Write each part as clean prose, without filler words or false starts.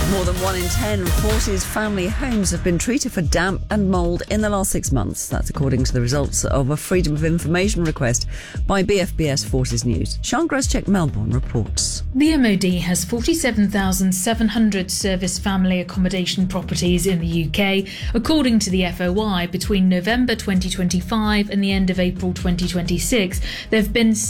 More than 1 in 10 Forces family homes have been treated for damp and mould in the last 6 months. That's according to the results of a Freedom of Information request by BFBS Forces News. Sian Groscheck, Melbourne, reports. The MOD has 47,700 service family accommodation properties in the UK. According to the FOI, between November 2025 and the end of April 2026, there have been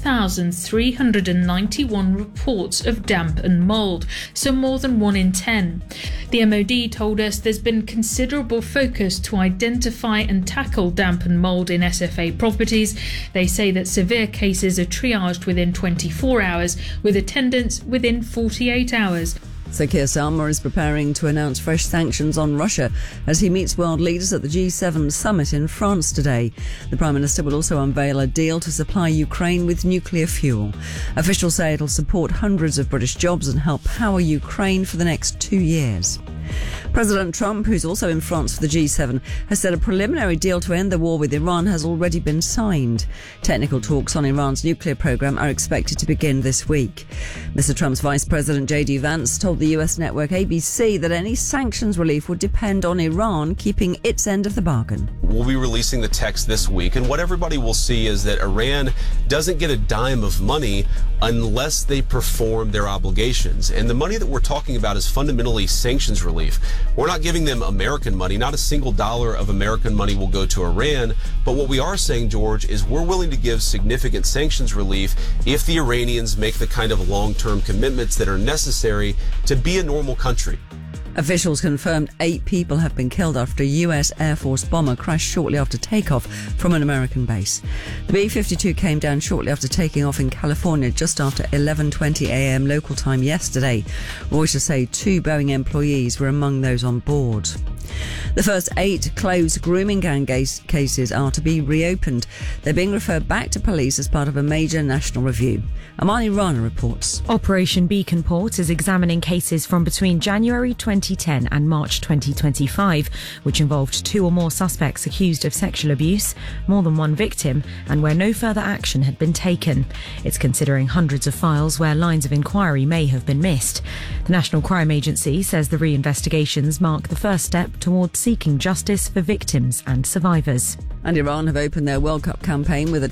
6,391 reports of damp and mould, so more than 1 in 10. The MOD told us there's been considerable focus to identify and tackle damp and mould in SFA properties. They say that severe cases are triaged within 24 hours, with attendance within 48 hours. So Keir Starmer is preparing to announce fresh sanctions on Russia as he meets world leaders at the G7 summit in France today. The Prime Minister will also unveil a deal to supply Ukraine with nuclear fuel. Officials say it'll support hundreds of British jobs and help power Ukraine for the next 2 years. President Trump, who's also in France for the G7, has said a preliminary deal to end the war with Iran has already been signed. Technical talks on Iran's nuclear program are expected to begin this week. Mr. Trump's Vice President J.D. Vance told the US network ABC that any sanctions relief would depend on Iran keeping its end of the bargain. We'll be releasing the text this week, and what everybody will see is that Iran doesn't get a dime of money unless they perform their obligations. And the money that we're talking about is fundamentally sanctions relief. We're not giving them American money. Not a single dollar of American money will go to Iran. But what we are saying, George, is we're willing to give significant sanctions relief if the Iranians make the kind of long-term commitments that are necessary to be a normal country. Officials confirmed 8 people have been killed after a US Air Force bomber crashed shortly after takeoff from an American base. The B-52 came down shortly after taking off in California just after 11:20 a.m. local time yesterday. Reuters say 2 Boeing employees were among those on board. The first 8 closed grooming gang cases are to be reopened. They're being referred back to police as part of a major national review. Amani Rana reports. Operation Beacon Port is examining cases from between January 2010 and March 2025, which involved 2 or more suspects accused of sexual abuse, more than 1 victim, and where no further action had been taken. It's considering hundreds of files where lines of inquiry may have been missed. The National Crime Agency says the reinvestigations mark the first step towards seeking justice for victims and survivors. And Iran have opened their World Cup campaign with a